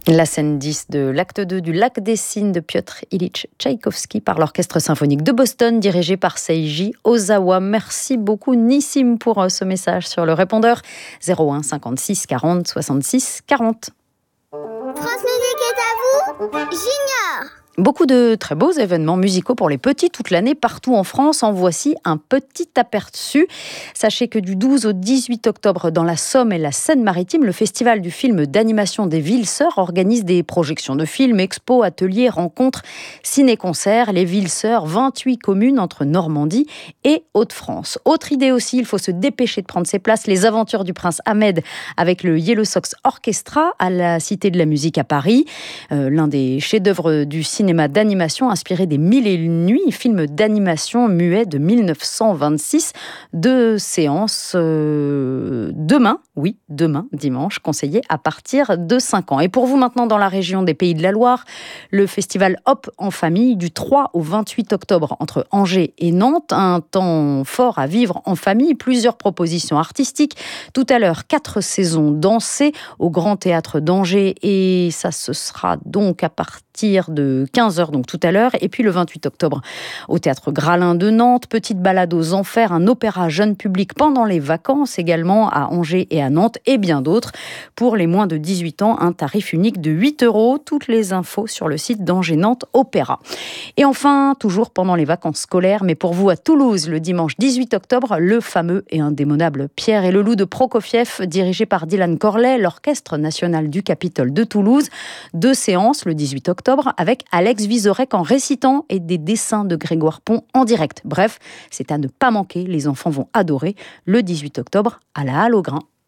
La scène 10 de l'acte 2 du Lac des Cygnes de Piotr Ilyich Tchaïkovski par l'Orchestre symphonique de Boston dirigé par Seiji Ozawa. Merci beaucoup Nissim pour ce message sur le répondeur 01 56 40 66 40. France Musique est à vous, Junior. Beaucoup de très beaux événements musicaux pour les petits toute l'année partout en France. En voici un petit aperçu. Sachez que du 12 au 18 octobre dans la Somme et la Seine-Maritime, le Festival du film d'animation des Villes-Sœurs organise des projections de films, expos, ateliers, rencontres, ciné-concerts. Les Villes-Sœurs, 28 communes entre Normandie et Hauts-de-France. Autre idée aussi, il faut se dépêcher de prendre ses places. Les aventures du prince Ahmed avec le Yellow Sox Orchestra à la Cité de la Musique à Paris. L'un des chefs-d'œuvre du cinéma d'animation inspiré des Mille et une nuits, film d'animation muet de 1926. 2 séances demain, dimanche, conseillé à partir de 5 ans. Et pour vous maintenant dans la région des Pays de la Loire, le festival Hop en famille du 3 au 28 octobre entre Angers et Nantes. Un temps fort à vivre en famille, plusieurs propositions artistiques. Tout à l'heure, 4 saisons dansées au Grand Théâtre d'Angers et ça ce sera donc à partir de 15h, donc tout à l'heure. Et puis le 28 octobre, au Théâtre Gralin de Nantes, petite balade aux enfers, un opéra jeune public pendant les vacances également à Angers et à Nantes et bien d'autres. Pour les moins de 18 ans, un tarif unique de 8 €. Toutes les infos sur le site d'Angers-Nantes Opéra. Et enfin, toujours pendant les vacances scolaires, mais pour vous à Toulouse, le dimanche 18 octobre, le fameux et indémodable Pierre et le loup de Prokofiev, dirigé par Dylan Corley, l'Orchestre national du Capitole de Toulouse. 2 séances le 18 octobre avec Alex Vizorek en récitant et des dessins de Grégoire Pont en direct. Bref, c'est à ne pas manquer, les enfants vont adorer le 18 octobre à la Halle au Grain.